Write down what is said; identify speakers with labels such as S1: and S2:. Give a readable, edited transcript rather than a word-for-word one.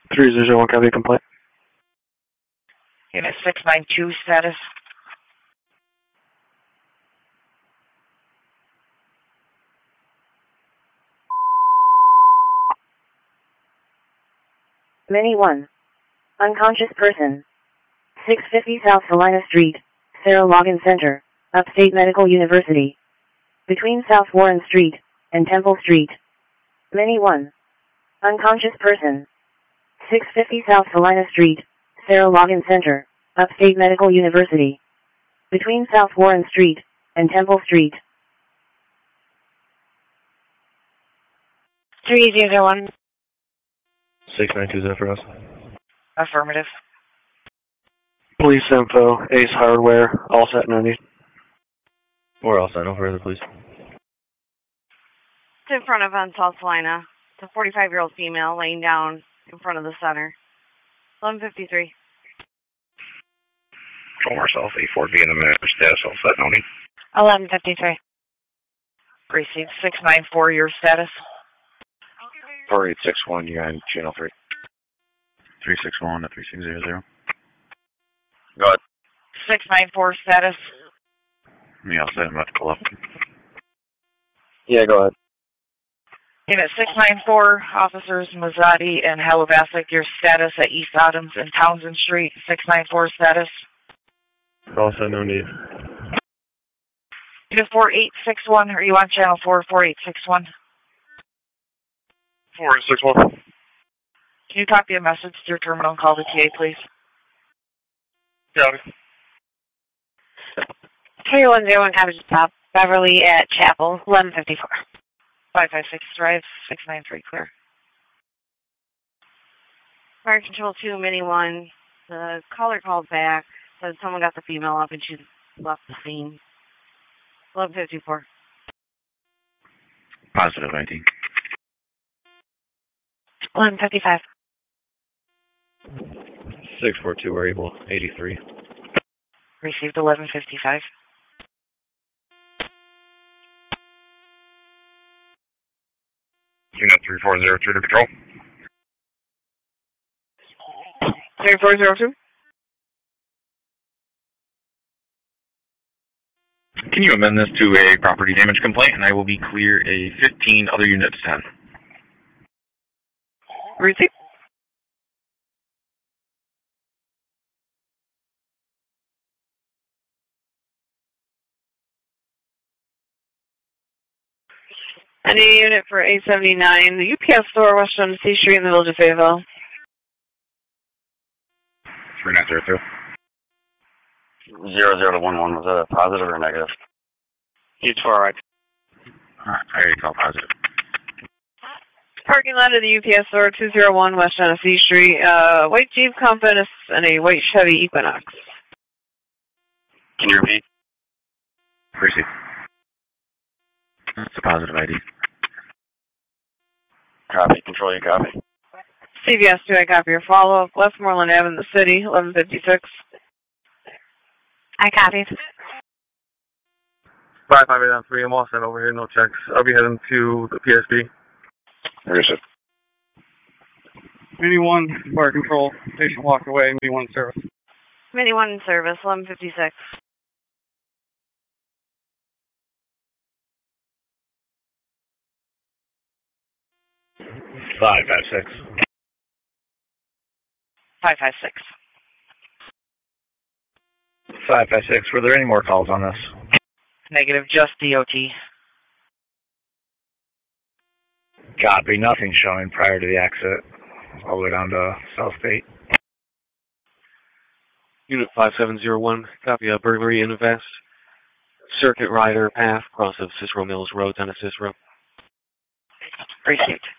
S1: 3001, copy complaint.
S2: Unit 692 status.
S3: Mini 1. Unconscious person. 650 South Salina Street, Sarah Logan Center, Upstate Medical University. Between South Warren Street and Temple Street. Mini 1. Unconscious person. 650 South Salina Street, Sarah Logan Center, Upstate Medical University. Between South Warren Street and Temple Street.
S2: 3001.
S4: 692 for us.
S2: Affirmative.
S1: Police info, Ace Hardware, all set, no need.
S4: We're all set, no further, please.
S5: It's in front of on South Salina. It's a 45-year-old female laying down in front of the center. 1153.
S6: Control Marcel, 84B in the minute, status all set, no need.
S5: 1153.
S2: Received 694, your status.
S6: 4861, you're on channel 3.
S4: 361 to 3600.
S6: Go ahead.
S2: 694 status.
S4: Me all set, I'm about to pull up.
S6: Yeah, go ahead.
S2: Unit 694, officers Mazzotti and Halabasic, your status at East Adams and Townsend Street. 694 status.
S4: All set, no need.
S2: Unit 4861, are you on channel 4, 4861?
S6: 4861.
S2: Can you copy a message to your terminal and call the TA, please?
S6: Copy.
S5: 3101 coverage top. Beverly at Chapel. 1154.
S2: 556 Drive, 693 clear.
S5: Fire Control 2, Mini 1. The caller called back. Said someone got the female up and she left the scene. 1154.
S4: Positive ID.
S5: 1155.
S4: 642, we're able. 83.
S2: Received 1155.
S6: Unit 3402 to control.
S2: 3402.
S7: Can you amend this to a property damage complaint, and I will be clear a 15 other units 10.
S2: Receipt.
S5: Any unit for 879, the UPS store, West Genesee Street in the Village of Fayetteville.
S6: 3902. 00 to 11, was that a positive or a negative?
S1: Each far right.
S4: I already called positive.
S5: Parking lot of the UPS store, 201 West Genesee Street, white Jeep Compass and a white Chevy Equinox.
S6: Can you repeat?
S4: Proceed. That's a positive ID.
S6: Copy. Control, you copy.
S5: CVS 2, I copy your follow-up. Westmoreland Ave in the city, 1156. I copied.
S1: 5583, I'm all set over here, no checks. I'll be heading to the PSB.
S6: Understood.
S1: Mini 1, fire control, patient walked away, Mini 1 service.
S5: Mini 1 in service, 1156.
S4: 556.
S2: 556.
S4: 556. Were there any more calls on this?
S2: Negative, just DOT.
S4: Copy. Nothing showing prior to the exit. All the way down to South State.
S1: Unit 5701, copy a burglary in a vest. Circuit Rider path, cross of Cicero Mills Road down to Cicero.
S2: Received.